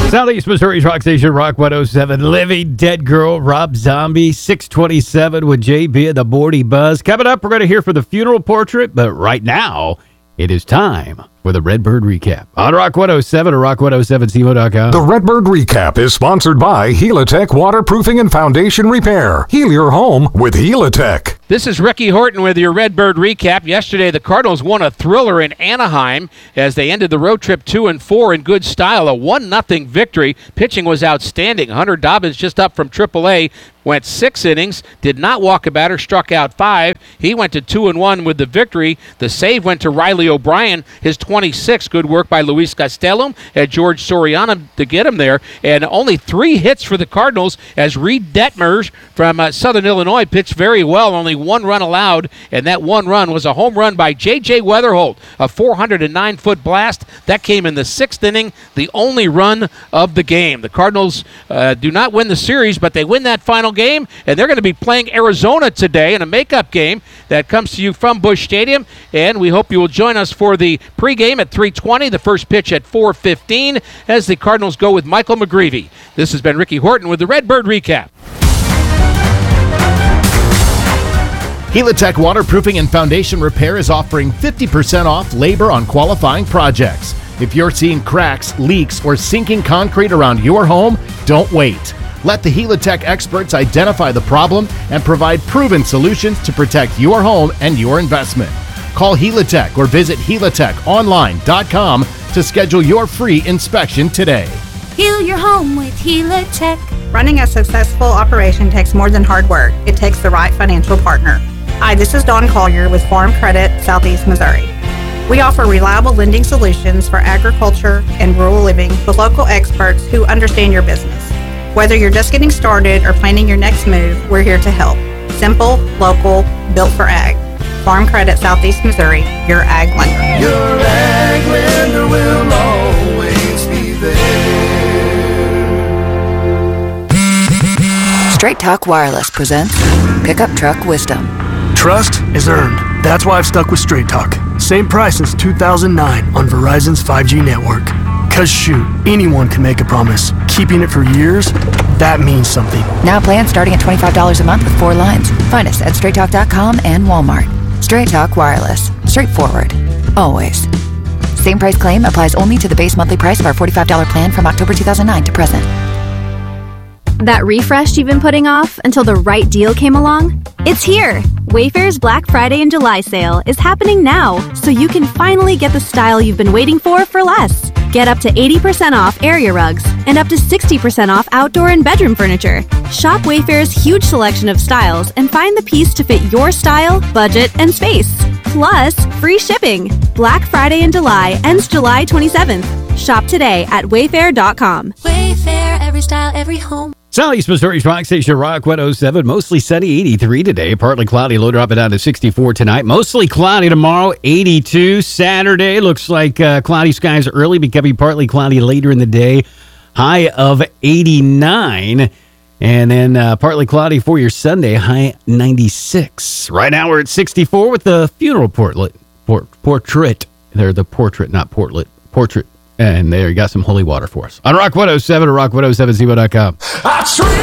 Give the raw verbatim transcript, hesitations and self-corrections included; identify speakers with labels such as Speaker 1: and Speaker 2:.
Speaker 1: Southeast Missouri's Rock Station, Rock one oh seven. Living Dead Girl, Rob Zombie, six twenty-seven with J B and the Morning Buzz. Coming up, we're going to hear from the funeral portrait, but right now, it is time for the Redbird Recap on Rock one oh seven or rock one oh seven C M O dot com.
Speaker 2: The Redbird Recap is sponsored by Helitech Waterproofing and Foundation Repair. Heal your home with Helitech.
Speaker 3: This is Ricky Horton with your Redbird Recap. Yesterday, the Cardinals won a thriller in Anaheim as they ended the road trip two and four in good style. A one nothing victory. Pitching was outstanding. Hunter Dobbins, just up from triple A, went six innings, did not walk a batter, struck out five. He went to two and one with the victory. The save went to Riley O'Brien, his twenty-six. Good work by Luis Castellum and George Soriano to get him there. And only three hits for the Cardinals as Reed Detmers from uh, Southern Illinois pitched very well. Only one run allowed, and that one run was a home run by J J Weatherholt, a four hundred nine foot blast. That came in the sixth inning, the only run of the game. The Cardinals uh, do not win the series, but they win that final game, and they're going to be playing Arizona today in a makeup game that comes to you from Busch Stadium, and we hope you will join us for the pregame at three twenty, the first pitch at four fifteen, as the Cardinals go with Michael McGreevy. This has been Ricky Horton with the Redbird Recap.
Speaker 4: Helitech Waterproofing and Foundation Repair is offering fifty percent off labor on qualifying projects. If you're seeing cracks, leaks, or sinking concrete around your home, don't wait. Let the Helitech experts identify the problem and provide proven solutions to protect your home and your investment. Call Helitech or visit helitech online dot com to schedule your free inspection today.
Speaker 5: Heal your home with Helitech.
Speaker 6: Running a successful operation takes more than hard work. It takes the right financial partner. Hi, this is Dawn Collier with Farm Credit, Southeast Missouri. We offer reliable lending solutions for agriculture and rural living with local experts who understand your business. Whether you're just getting started or planning your next move, we're here to help. Simple, local, built for ag. Farm Credit, Southeast Missouri, your ag lender.
Speaker 7: Your ag lender will always be there.
Speaker 8: Straight Talk Wireless presents Pickup Truck Wisdom.
Speaker 9: Trust is earned. That's why I've stuck with Straight Talk. Same price since two thousand nine on Verizon's five G network. Cause shoot, anyone can make a promise. Keeping it for years, that means something.
Speaker 8: Now plans starting at twenty-five dollars a month with four lines. Find us at straight talk dot com and Walmart. Straight Talk Wireless. Straightforward. Always. Same price claim applies only to the base monthly price of our forty-five dollars plan from October two thousand nine to present.
Speaker 10: That refresh you've been putting off until the right deal came along? It's here! Wayfair's Black Friday and July sale is happening now, so you can finally get the style you've been waiting for for less. Get up to eighty percent off area rugs and up to sixty percent off outdoor and bedroom furniture. Shop Wayfair's huge selection of styles and find the piece to fit your style, budget, and space. Plus, free shipping. Black Friday in July ends July twenty-seventh. Shop today at wayfair dot com.
Speaker 5: Wayfair, every style, every home.
Speaker 1: Southeast Missouri's Rock Station, Rock one oh seven. Mostly sunny, eighty-three today. Partly cloudy, low dropping down to sixty-four tonight. Mostly cloudy tomorrow, eighty-two. Saturday looks like uh, cloudy skies early, becoming partly cloudy later in the day. High of eighty-nine. And then uh, partly cloudy for your Sunday, high ninety-six. Right now we're at sixty-four with the funeral portlet, port, portrait. They're the portrait, not portlet. Portrait. And there you got some holy water for us. On Rock one oh seven or rock one oh seven C M O dot com.